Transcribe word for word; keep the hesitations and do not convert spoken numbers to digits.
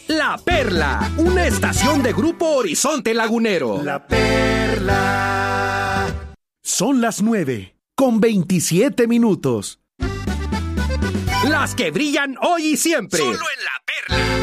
La Perla, una estación de Grupo Horizonte Lagunero. La Perla. Son las nueve, con veintisiete minutos. Las que brillan hoy y siempre. Solo en La Perla.